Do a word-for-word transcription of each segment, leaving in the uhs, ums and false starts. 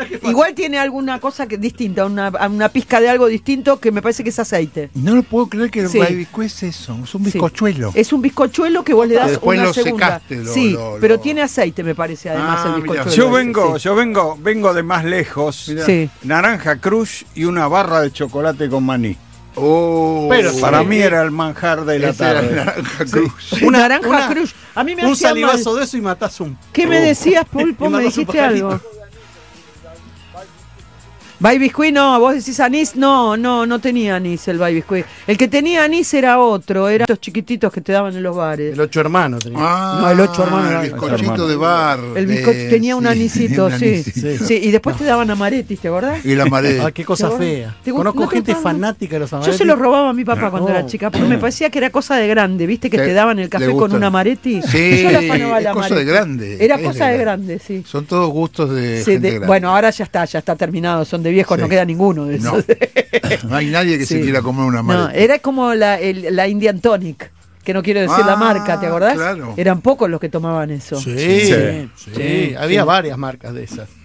Igual tiene alguna cosa que distinta, una, una pizca de algo distinto que me parece que es aceite. No lo puedo creer que el Sí. Baby es eso, es un bizcochuelo. Sí. Es un bizcochuelo que vos le das Que después una lo segunda. secaste, lo- sí, lo- pero lo- tiene aceite, me parece, además Ah, el mirá. bizcochuelo. Yo ese, vengo, sí. yo vengo, vengo de más lejos. Mirá. Sí. Naranja Crush y una barra de chocolate con maní. Oh, Pero Para sí. mí era el manjar de la ese era el tarde. Naranja Cruz. Una naranja una- Crush. A mí me Un hacía salivazo mal. de eso y matás un. ¿Qué me Oh. decías, Pulpo? Y Me matás un dijiste pajarito. algo. Baby Biscuit, no, vos decís anís, no, no, no tenía anís el Baby Biscuit. El que tenía anís era otro, eran estos chiquititos que te daban en los bares. El ocho hermanos tenía. Ah, No, el ocho hermanos era- el bizcochito Ocho hermanos. de bar. El de- bizcocho tenía un sí, anisito, un sí. anisito. Sí, y después te daban amaretis, ¿te acordás? Y la marea. Ah, qué cosa ¿Te fea. ¿Te gu- Conozco no te gente gustaban? fanática de los Yo amaretis. se los robaba a mi papá cuando No. era chica, porque me parecía que era cosa de grande, ¿viste? Que Le- te daban el café le con gustan. un amaretti. Sí, Yo era afanaba el es cosa de amaretti. grande, Era es cosa de de grande. grande, sí. Son todos gustos de Sí, gente de- grande. bueno, ahora ya está, ya está terminado, son de viejos, Sí. no queda ninguno de No. esos. No hay nadie que se Sí. quiera comer una No, maleta. era como la, el- la Indian Tonic, que no quiero decir la Ah, marca, ¿te acordás? claro. Eran pocos los que tomaban eso. Sí, Sí. sí, Sí. había Sí. varias marcas de esas.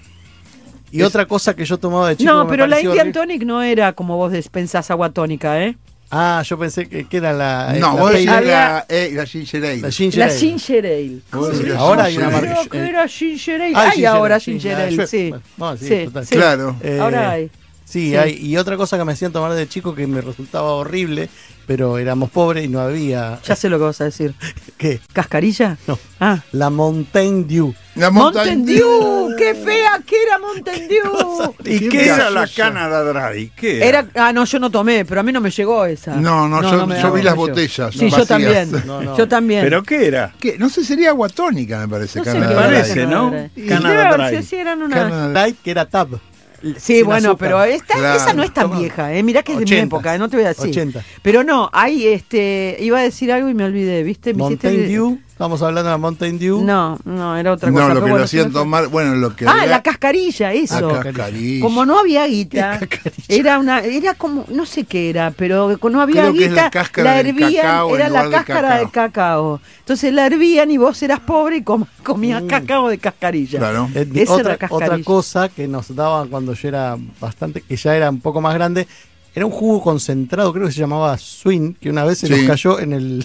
Y Es- otra cosa que yo tomaba de chico. No, me pero la pareció Indian horrible. Tonic no era como vos des- pensás agua tónica, ¿eh? Ah, yo pensé que, que era la. No, la vos decís Pale- Había- la, eh, la ginger ale. la Ginger La Ale. Ginger Ale. Vos decís la Ahora hay ginger una ale. marca- Creo que era Ginger Ale. Ah, Hay Ginger ahora Ale, sí, Ginger la Ale, Schweppes. sí. Bueno, no, sí, Sí, total. sí. Claro. Eh, Ahora hay. Sí, Sí. hay. Y otra cosa que me hacían tomar de chico que me resultaba horrible, pero éramos pobres y no había. Ya sé lo que vas a decir. ¿Qué? ¿Cascarilla? No. Ah. La Mountain Dew. La Mountain Dew, qué fea que era Mountain Dew. ¿Y Qué qué era la gaseosa. Canada Dry? ¿Qué Era, ah, no, yo no tomé, pero a mí no me llegó esa. No, no, yo, me- yo vi no las me llegó. botellas. Sí, yo vacías. también. No, no. Yo también. ¿Pero qué era? ¿Qué? No sé, sería agua tónica, me parece. no sé Canadá qué Dry. era parece, Canada ¿no? Dry. Canada Debe haber Dry. sido, sí, eran una... Canada- Light, que era Tab. Sí, sin bueno, azúcar. pero esta, Claro. esa no es tan Toma. vieja, ¿eh? Mirá que es de mi ochenta. época, ¿eh? No te voy a decir. ochenta. Pero no, hay, este, iba a decir algo y me olvidé, ¿viste? Me hiciste- Mountain Dew. Estamos hablando de la Mountain Dew. No, no, era otra cosa. No, lo pero que bueno, lo hacían si no- tomar, bueno, lo que Ah, era- la cascarilla, eso. La cascarilla. Como no había guita, cascarilla? era una, era como, no sé qué era, pero como no había Creo que es guita, la cáscara del hervían, cacao en era la lugar de cáscara cacao. de cacao. Entonces la hervían y vos eras pobre y com- comías cacao de cascarilla. Claro. Eh, Esa otra, era cascarilla. otra cosa que nos daban cuando yo era bastante, que ya era un poco más grande, era un jugo concentrado, creo que se llamaba Swing, que una vez se Sí. nos cayó en el,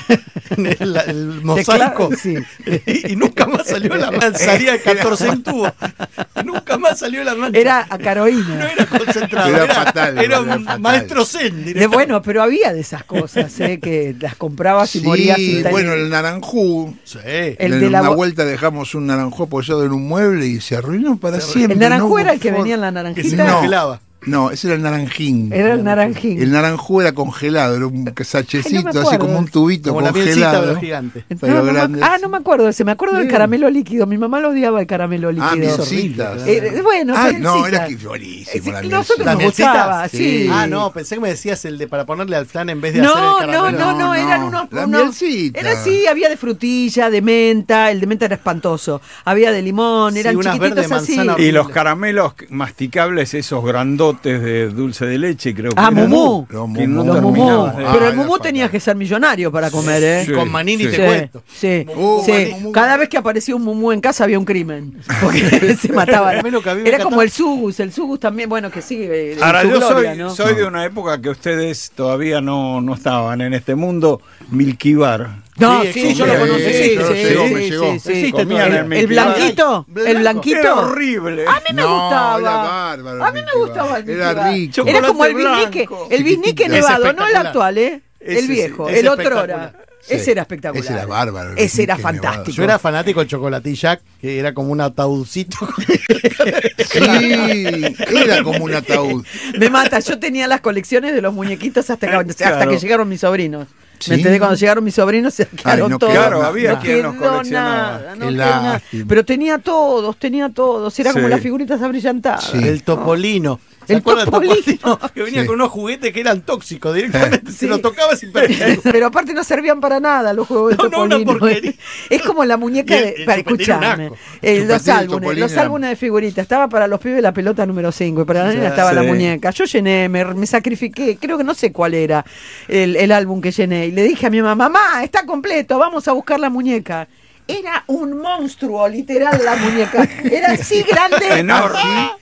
en el, el mosaico Teclado, sí. y, y nunca más salió la mancha, salía de catorce en tubo, nunca más salió la mancha. Era a no Caroína. era concentrado, Era era, fatal, era era un fatal. maestro zen. De, directamente. bueno, pero había de esas cosas, ¿eh? Que las comprabas y morías Sí, sin tener- bueno, el naranjú. Sí. El en de la una bo- vuelta dejamos un naranjú apoyado en un mueble y se arruinó para Se arruinó. siempre. El naranjú no era hubo el que forma. venía en la que se naranjita. No. congelaba. No, ese era el naranjín. Era el naranjín. El naranjú era congelado, era un sachecito, así acuerdo. como un tubito Como la mielcita congelado. pero gigante. No, pero no me- grande. ah, no me acuerdo, se me acuerdo del Sí. caramelo líquido. Mi mamá lo odiaba el caramelo líquido. Ah, horrible, mielcitas. claro. Eh, bueno, Ah, no, mielcita. era que buenísimo la Sí, nosotros mielcita. ¿La nos mielcita? gustaba, sí. Sí. Ah, no, pensé que me decías el de para ponerle al flan en vez de hacer No, el no, caramelo. no, no, No, eran no, unos... la unos- mielcita. Era así, había de frutilla, de menta, el de menta era espantoso. Había de limón, Sí, eran unas chiquititos verde así. manzana Y los horrible. caramelos masticables, esos grandotes de dulce de leche, creo que Ah, eran. mumú. Los Que no Los mumú. terminabas de- Ah, Pero el era mumú fatal. tenías que ser millonario para comer, ¿eh? Sí, Con Manini sí. te Sí, cuento. sí, Uh, sí. mumú. Cada vez que aparecía un mumú en casa había un crimen. Porque se mataban. A mí lo que a mí me Era encantaba- como el sugus, el sugus también, bueno, que sigue. en Ahora, su yo gloria, soy, ¿no? soy de una época que ustedes todavía no, no estaban en este mundo, Milky Bar. No, Sí, sí, sí, yo sí, lo conocí. sí, Sí, sí, sí, me sí, llegó, sí, me llegó. sí, sí. Existe Comían todavía. el El Milky Bar. blanquito, Blanco. el blanquito. Era horrible. A mí me No, gustaba. era bárbaro A el mí me Milky gustaba Bar. el Milky Era Bar. rico. Era como el Chocolate bisnique, blanco. el bisnique Es nevado, no el espectacular. actual, ¿eh? Ese El sí, viejo, es el otro espectacular. era. Sí. Ese era espectacular. Ese era bárbaro, el Ese era bisnique nevado. fantástico. Yo era fanático del chocolatillac, que era como un ataúdcito. Sí, era como un ataúd. Me mata, yo tenía las colecciones de los muñequitos hasta que, hasta Claro. que llegaron mis sobrinos. Sí. ¿Me entendés? Cuando llegaron mis sobrinos se quedaron no todos. quedó Claro, nada. había no quien los quedó coleccionaba. nada, no Qué quedó nada. lástima. Pero tenía todos, tenía todos. Era como Sí. las figuritas abrillantadas. Sí. El topolino. ¿Se El acuerdan del topolino. Que venía Sí. con unos juguetes que eran tóxicos directamente. Sí. Se lo tocaba sin permiso. Pero aparte no servían para nada los juegos de No, no, una Topolino. porquería. Es como la muñeca Y el- de. el Para Chupetín era un escucharme. asco. Eh, los Chupetín y álbumes, Topolino los eran- álbumes de figuritas. Estaba para los pibes la pelota número cinco y para la nena Sí. estaba la Sí. muñeca. Yo llené, me, me sacrifiqué, creo que no sé cuál era el, el álbum que llené. Y le dije a mi mamá, mamá, está completo, vamos a buscar la muñeca. Era un monstruo, literal, la muñeca. Era así grande. Enorme.